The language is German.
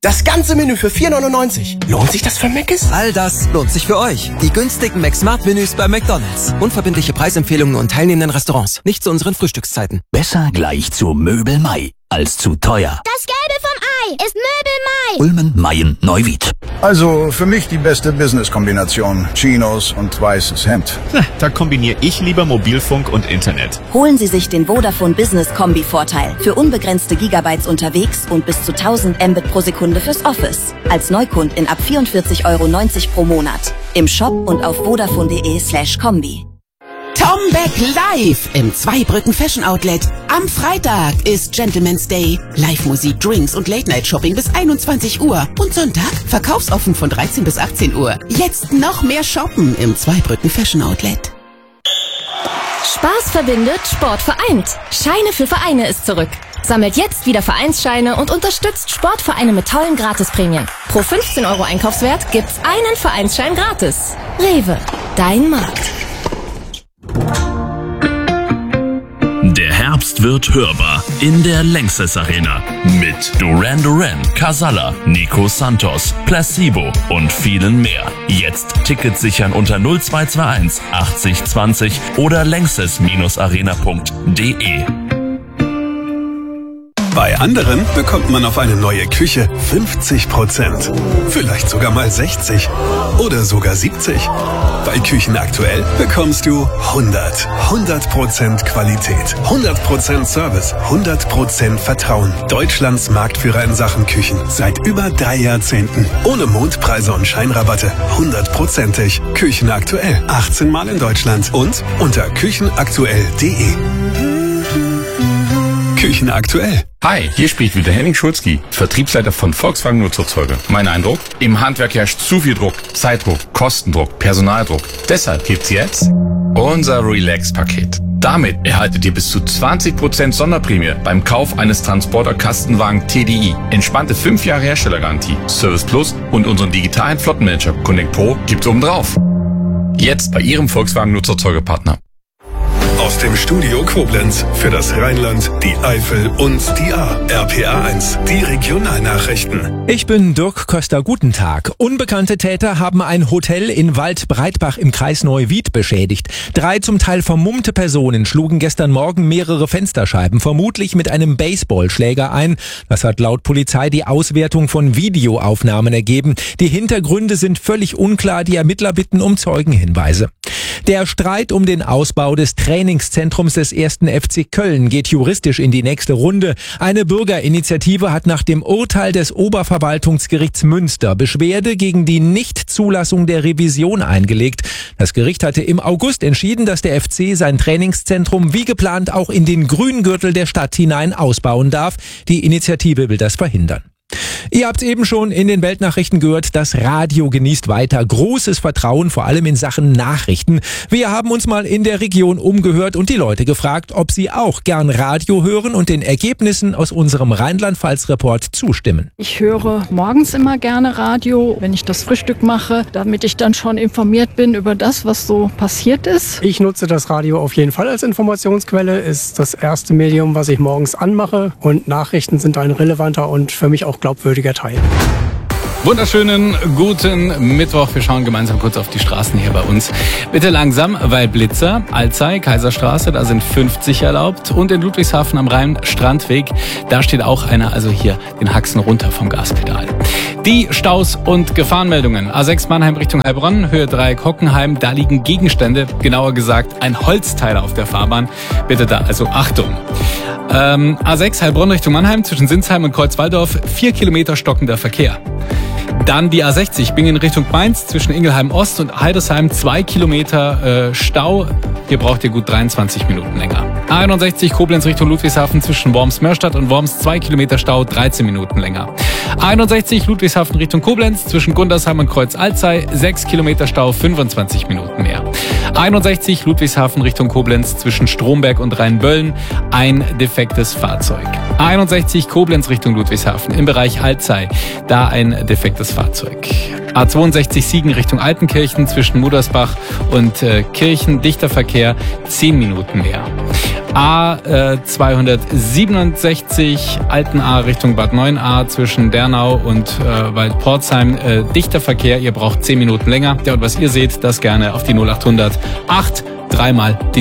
Das ganze Menü für 4,99. Lohnt sich das für Mc's? All das lohnt sich für euch. Die günstigen McSmart-Menüs bei McDonald's. Unverbindliche Preisempfehlungen und teilnehmenden Restaurants. Nicht zu unseren Frühstückszeiten. Besser gleich zu Möbel Mai als zu teuer. Das Gelbe vom Ei ist Möbel Mai. Ulmen, Mayen, Neuwied. Also für mich die beste Business-Kombination. Chinos und weißes Hemd. Da kombiniere ich lieber Mobilfunk und Internet. Holen Sie sich den Vodafone Business Kombi-Vorteil. Für unbegrenzte Gigabytes unterwegs und bis zu 1000 Mbit pro Sekunde fürs Office. Als Neukundin ab 44,90 € pro Monat. Im Shop und auf vodafone.de/kombi. Tom Beck live im Zweibrücken Fashion Outlet. Am Freitag ist Gentleman's Day. Live-Musik, Drinks und Late-Night-Shopping bis 21 Uhr. Und Sonntag verkaufsoffen von 13 bis 18 Uhr. Jetzt noch mehr shoppen im Zweibrücken Fashion Outlet. Spaß verbindet, Sport vereint. Scheine für Vereine ist zurück. Sammelt jetzt wieder Vereinsscheine und unterstützt Sportvereine mit tollen Gratisprämien. Pro 15 € Einkaufswert gibt's einen Vereinsschein gratis. Rewe, dein Markt. Der Herbst wird hörbar in der Lanxess Arena mit Duran Duran, Casalla, Nico Santos, Placebo und vielen mehr. Jetzt Tickets sichern unter 0221 80 20 oder lanxess-arena.de. Bei anderen bekommt man auf eine neue Küche 50%. Vielleicht sogar mal 60 oder sogar 70. Bei Küchen aktuell bekommst du 100% Qualität, 100% Service, 100% Vertrauen. Deutschlands Marktführer in Sachen Küchen seit über 3 Jahrzehnten. Ohne Mondpreise und Scheinrabatte. 100%ig. Küchen aktuell. 18 Mal in Deutschland und unter küchenaktuell.de. Küchen aktuell. Hi, hier spricht wieder Henning Schulzki, Vertriebsleiter von Volkswagen Nutzfahrzeuge. Mein Eindruck? Im Handwerk herrscht zu viel Druck, Zeitdruck, Kostendruck, Personaldruck. Deshalb gibt's jetzt unser Relax-Paket. Damit erhaltet ihr bis zu 20% Sonderprämie beim Kauf eines Transporter-Kastenwagen TDI. Entspannte 5 Jahre Herstellergarantie, Service Plus und unseren digitalen Flottenmanager Connect Pro gibt's obendrauf. Jetzt bei Ihrem Volkswagen Nutzfahrzeuge-Partner. Aus dem Studio Koblenz für das Rheinland, die Eifel und die A. RPA1, die Regionalnachrichten. Ich bin Dirk Köster, guten Tag. Unbekannte Täter haben ein Hotel in Waldbreitbach im Kreis Neuwied beschädigt. 3 zum Teil vermummte Personen schlugen gestern Morgen mehrere Fensterscheiben, vermutlich mit einem Baseballschläger ein. Das hat laut Polizei die Auswertung von Videoaufnahmen ergeben. Die Hintergründe sind völlig unklar, die Ermittler bitten um Zeugenhinweise. Der Streit um den Ausbau des Trainingszentrums des 1. FC Köln geht juristisch in die nächste Runde. Eine Bürgerinitiative hat nach dem Urteil des Oberverwaltungsgerichts Münster Beschwerde gegen die Nichtzulassung der Revision eingelegt. Das Gericht hatte im August entschieden, dass der FC sein Trainingszentrum wie geplant auch in den Grüngürtel der Stadt hinein ausbauen darf. Die Initiative will das verhindern. Ihr habt eben schon in den Weltnachrichten gehört, das Radio genießt weiter großes Vertrauen, vor allem in Sachen Nachrichten. Wir haben uns mal in der Region umgehört und die Leute gefragt, ob sie auch gern Radio hören und den Ergebnissen aus unserem Rheinland-Pfalz-Report zustimmen. Ich höre morgens immer gerne Radio, wenn ich das Frühstück mache, damit ich dann schon informiert bin über das, was so passiert ist. Ich nutze das Radio auf jeden Fall als Informationsquelle, ist das erste Medium, was ich morgens anmache und Nachrichten sind ein relevanter und für mich auch glaubwürdiger Teil. Wunderschönen guten Mittwoch. Wir schauen gemeinsam kurz auf die Straßen hier bei uns. Bitte langsam, weil Blitzer, Alzey, Kaiserstraße, da sind 50 erlaubt. Und in Ludwigshafen am Rhein, Strandweg, da steht auch einer, also hier den Haxen runter vom Gaspedal. Die Staus und Gefahrenmeldungen. A6 Mannheim Richtung Heilbronn, Höhe 3 Hockenheim, da liegen Gegenstände, genauer gesagt ein Holzteil auf der Fahrbahn. Bitte da also Achtung. A6 Heilbronn Richtung Mannheim zwischen Sinsheim und Kreuzwaldorf, 4 Kilometer stockender Verkehr. Dann die A60 Bingen Richtung Mainz zwischen Ingelheim Ost und Heidersheim, 2 Kilometer Stau. Hier braucht ihr gut 23 Minuten länger. A61 Koblenz Richtung Ludwigshafen zwischen Worms-Mörstadt und Worms, 2 Kilometer Stau, 13 Minuten länger. A61 Ludwigshafen Richtung Koblenz zwischen Gundersheim und Kreuz-Alzey, 6 Kilometer Stau, 25 Minuten mehr. A61 Ludwigshafen Richtung Koblenz zwischen Stromberg und Rheinböllen, ein defektes Fahrzeug. A61 Koblenz Richtung Ludwigshafen im Bereich Alzey, da ein defektes Fahrzeug. A62 Siegen Richtung Altenkirchen zwischen Mudersbach und Kirchen, dichter Verkehr, 10 Minuten mehr. A267 Altenahr Richtung Bad Neuenahr zwischen Dernau und Waldporzheim. Dichter Verkehr, ihr braucht 10 Minuten länger. Ja, und was ihr seht, das gerne auf die 0800 8 3 mal die